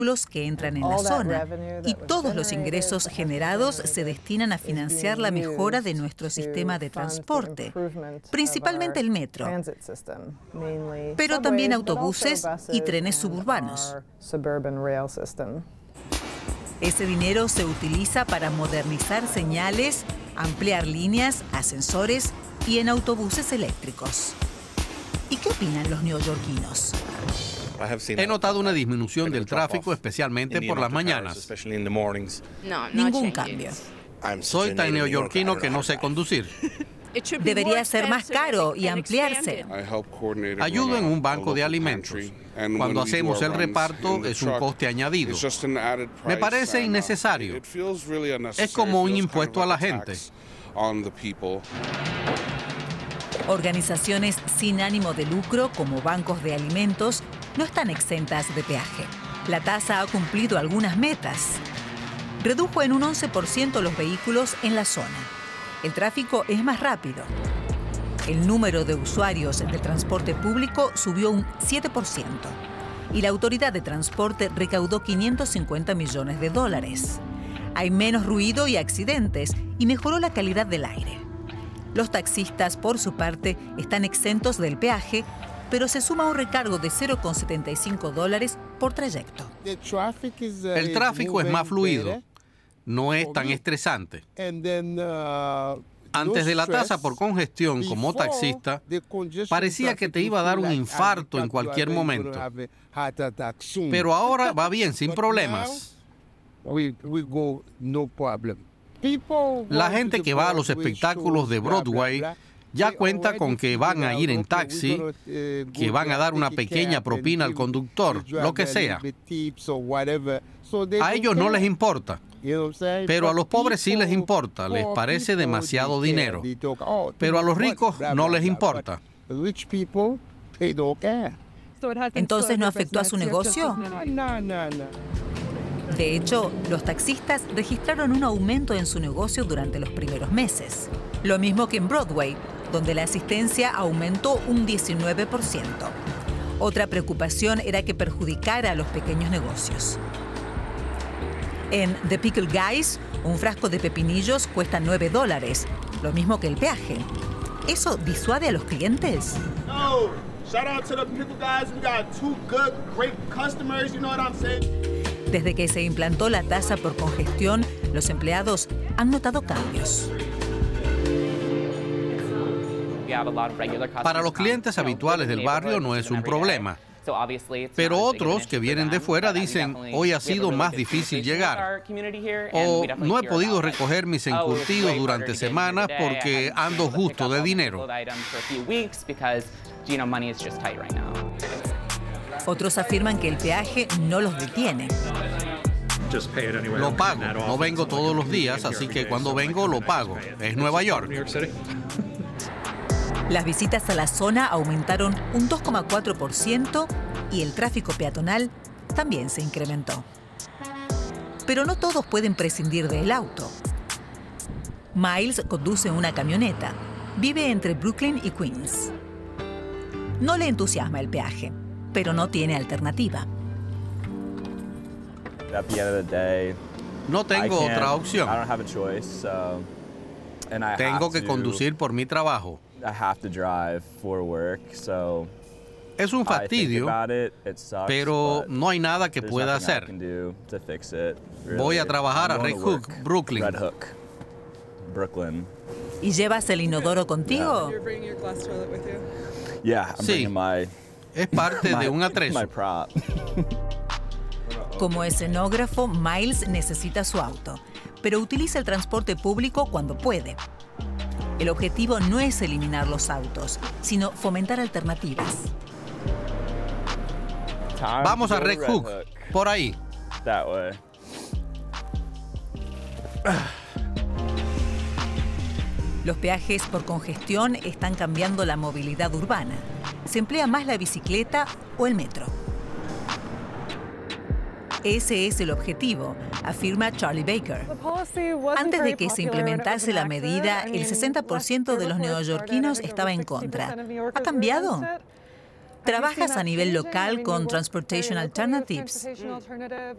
que entran en la zona, y todos los ingresos generados se destinan a financiar la mejora de nuestro sistema de transporte, principalmente el metro, pero también autobuses y trenes suburbanos. Ese dinero se utiliza para modernizar señales, ampliar líneas, ascensores y en autobuses eléctricos. ¿Y qué opinan los neoyorquinos? He notado una disminución del tráfico, especialmente por las mañanas. Ningún cambio. Soy tan neoyorquino que no sé conducir. Debería ser más caro y ampliarse. Ayudo en un banco de alimentos. Cuando hacemos el reparto es un coste añadido. Me parece innecesario. Es como un impuesto a la gente. Organizaciones sin ánimo de lucro, como bancos de alimentos, no están exentas de peaje. La tasa ha cumplido algunas metas. Redujo en un 11% los vehículos en la zona. El tráfico es más rápido. El número de usuarios del transporte público subió un 7%. Y la Autoridad de Transporte recaudó $550 millones. Hay menos ruido y accidentes y mejoró la calidad del aire. Los taxistas, por su parte, están exentos del peaje, pero se suma un recargo de $0,75 por trayecto. El tráfico es más fluido. No es tan estresante. Antes de la tasa por congestión como taxista, parecía que te iba a dar un infarto en cualquier momento. Pero ahora va bien, sin problemas. La gente que va a los espectáculos de Broadway ya cuenta con que van a ir en taxi, que van a dar una pequeña propina al conductor, lo que sea. A ellos no les importa, pero a los pobres sí les importa, les parece demasiado dinero. Pero a los ricos no les importa. ¿Entonces no afectó a su negocio? De hecho, los taxistas registraron un aumento en su negocio durante los primeros meses. Lo mismo que en Broadway, donde la asistencia aumentó un 19%. Otra preocupación era que perjudicara a los pequeños negocios. En The Pickle Guys, un frasco de pepinillos cuesta $9, lo mismo que el peaje. ¿Eso disuade a los clientes? No. Shout out to the Pickle Guys. We got two good, great customers, you know what I'm saying? Desde que se implantó la tasa por congestión, los empleados han notado cambios. Para los clientes habituales del barrio no es un problema. Pero otros que vienen de fuera dicen, hoy ha sido más difícil llegar. O no he podido recoger mis encurtidos durante semanas porque ando justo de dinero. Otros afirman que el peaje no los detiene. Lo pago. No vengo todos los días, así que cuando vengo lo pago. Es Nueva York. Las visitas a la zona aumentaron un 2,4% y el tráfico peatonal también se incrementó. Pero no todos pueden prescindir del auto. Miles conduce una camioneta. Vive entre Brooklyn y Queens. No le entusiasma el peaje, pero no tiene alternativa. No tengo otra opción. Tengo que conducir por mi trabajo. Es un fastidio, pero no hay nada que pueda hacer. Voy a trabajar a Red Hook, Brooklyn. ¿Y llevas el inodoro contigo? Sí, es parte de un atrezo. Como escenógrafo, Miles necesita su auto, pero utiliza el transporte público cuando puede. El objetivo no es eliminar los autos, sino fomentar alternativas. Vamos a Red Hook, por ahí. Los peajes por congestión están cambiando la movilidad urbana. Se emplea más la bicicleta o el metro. Ese es el objetivo, afirma Charlie Baker. Antes de que se implementase la medida, el 60% de los neoyorquinos estaba en contra. ¿Ha cambiado? ¿Trabajas a nivel local con Transportation Alternatives?